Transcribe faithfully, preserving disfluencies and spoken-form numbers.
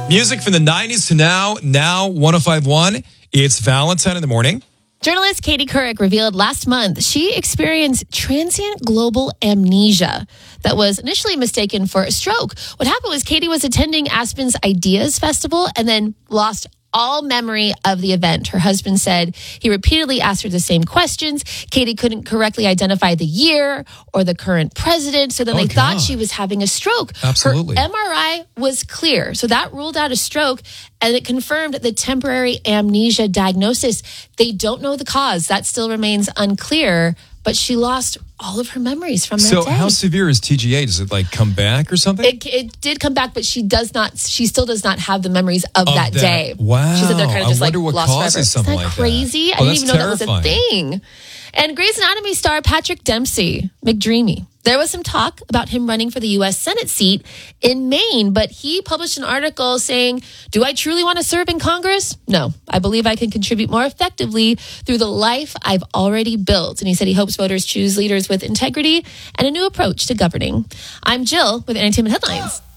Music from the nineties to now, now one oh five point one. It's Valentine in the morning. Journalist Katie Couric revealed last month she experienced transient global amnesia that was initially mistaken for a stroke. What happened was Katie was attending Aspen's Ideas Festival and then lost all memory of the event. Her husband said he repeatedly asked her the same questions. Katie couldn't correctly identify the year or the current president, so then Oh, they God. thought she was having a stroke. Absolutely. Her M R I was clear, so that ruled out a stroke, and it confirmed the temporary amnesia diagnosis. They don't know the cause. That still remains unclear, but she lost all of her memories from that So day. how severe is T G A? Does it like come back or something? It, it did come back, but she does not. She still does not have the memories of, Of that, that- day. Wow. She said they're kind of I just like wonder what lost causes forever. something Isn't that like that? crazy? Oh, I didn't that's even know that was a terrifying. thing. And Grey's Anatomy star Patrick Dempsey, McDreamy. There was some talk about him running for the U S Senate seat in Maine, but he published an article saying, "Do I truly want to serve in Congress? No, I believe I can contribute more effectively through the life I've already built." And he said he hopes voters choose leaders with integrity and a new approach to governing. I'm Jill with Entertainment Headlines.